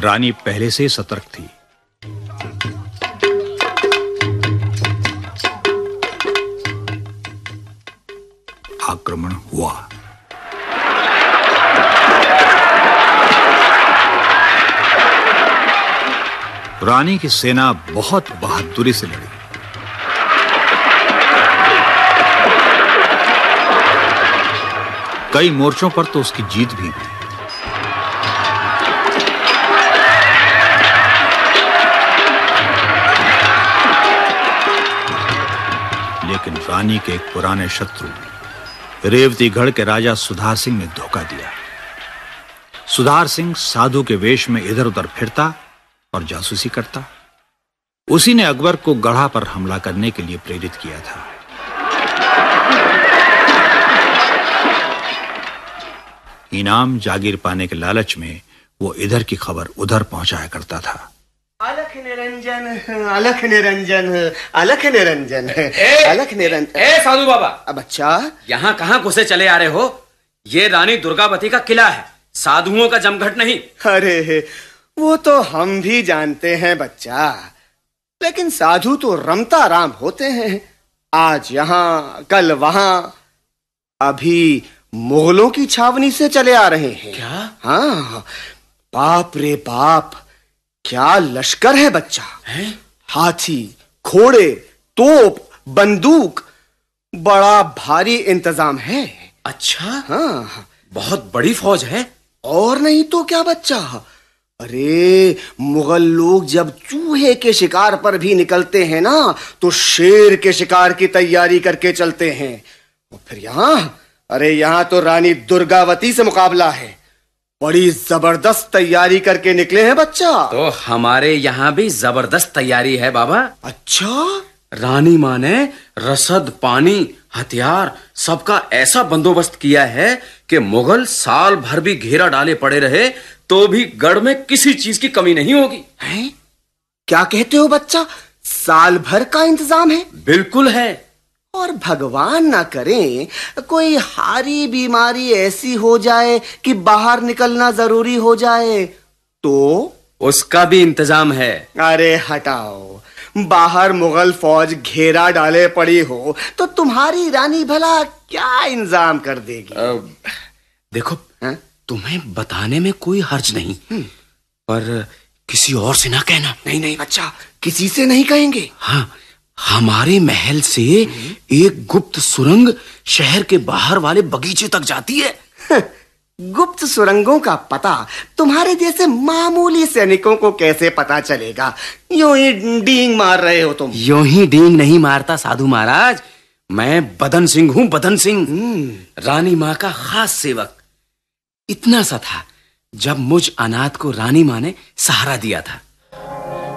रानी पहले से सतर्क थी। आक्रमण हुआ। रानी की सेना बहुत बहादुरी से लड़ी। कई मोर्चों पर तो उसकी जीत भी हुई। लेकिन रानी के एक पुराने शत्रु रेवतीगढ़ के राजा सुधार सिंह ने धोखा दिया। सुधार सिंह साधु के वेश में इधर-उधर फिरता और जासूसी करता। उसी ने अकबर को गढ़ा पर हमला करने के लिए प्रेरित किया था। इनाम जागीर पाने के लालच में वो इधर की खबर उधर पहुंचाया करता था। अलख निरंजन, अलख निरंजन, अलख निरंजन, अलख निरंजन। ए साधु बाबा, बच्चा यहाँ कहाँ घुसे चले आ रहे हो? ये रानी दुर्गावती का किला है, साधुओं का जमघट नहीं। अरे वो तो हम भी जानते हैं बच्चा, लेकिन साधु तो रमता राम होते हैं। आज यहाँ कल वहां, अभी मुगलों की छावनी से चले आ रहे हैं। क्या? हाँ, बाप रे बाप, क्या लश्कर है बच्चा है? हाथी, घोड़े, तोप, बंदूक, बड़ा भारी इंतजाम है। अच्छा, हाँ, बहुत बड़ी फौज है। और नहीं तो क्या बच्चा। अरे मुगल लोग जब चूहे के शिकार पर भी निकलते हैं ना, तो शेर के शिकार की तैयारी करके चलते हैं। और फिर यहाँ तो रानी दुर्गावती से मुकाबला है। बड़ी जबरदस्त तैयारी करके निकले हैं बच्चा। तो हमारे यहाँ भी जबरदस्त तैयारी है बाबा। अच्छा? रानी माँ ने रसद, पानी, हथियार सबका ऐसा बंदोबस्त किया है कि मुगल साल भर भी घेरा डाले पड़े रहे तो भी गढ़ में किसी चीज की कमी नहीं होगी। हैं? क्या कहते हो बच्चा? साल भर का इंतजाम है? बिल्कुल है। और भगवान ना करे कोई हारी बीमारी ऐसी हो जाए कि बाहर निकलना जरूरी हो जाए तो? उसका भी इंतजाम है। अरे हटाओ, बाहर मुगल फौज घेरा डाले पड़ी हो तो तुम्हारी रानी भला क्या इंतजाम कर देगी? देखो, तुम्हें बताने में कोई हर्ज नहीं, पर किसी और से ना कहना। नहीं बच्चा, किसी से नहीं कहेंगे। हाँ, हमारे महल से एक गुप्त सुरंग शहर के बाहर वाले बगीचे तक जाती है। गुप्त सुरंगों का पता तुम्हारे जैसे मामूली सैनिकों को कैसे पता चलेगा? यूं ही डींग मार रहे हो तुम। यूं ही डींग नहीं मारता साधु महाराज, मैं बदन सिंह हूँ, बदन सिंह, रानी माँ का खास सेवक। इतना सा था जब मुझ अनाथ को रानी माँ ने सहारा दिया था।